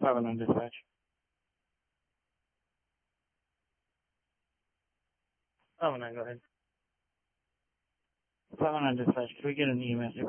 509 dispatch. 509, go ahead. 509 dispatch, could we get an EMS